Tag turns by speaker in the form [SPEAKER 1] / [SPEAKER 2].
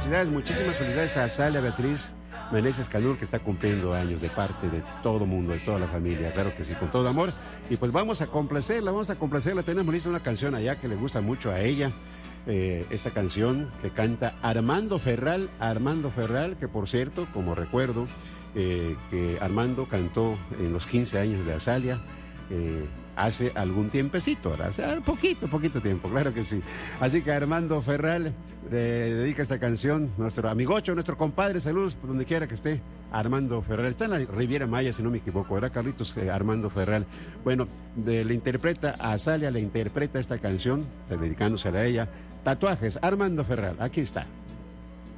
[SPEAKER 1] muchísimas felicidades a Azalia Beatriz Meneses Canur, que está cumpliendo años de parte de todo mundo, de toda la familia, claro que sí, con todo amor. Y pues vamos a complacerla, tenemos lista una canción allá que le gusta mucho a ella, esta canción que canta Armando Ferral, que por cierto, como recuerdo, que Armando cantó en los 15 años de Azalia, hace algún tiempecito, ahora, hace poquito tiempo, claro que sí. Así que Armando Ferral le dedica esta canción, nuestro amigocho, nuestro compadre, saludos por donde quiera que esté, Armando Ferral. Está en la Riviera Maya, si no me equivoco, ¿verdad, Carlitos? Armando Ferral. Bueno, le interpreta a Azalia, le interpreta esta canción, dedicándosela a ella. Tatuajes, Armando Ferral, aquí está.